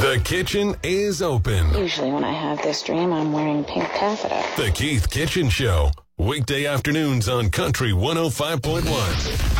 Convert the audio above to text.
The kitchen is open. Usually when I have this dream, I'm wearing pink taffeta. The Keith Kitchen Show. Weekday afternoons on Country 105.1.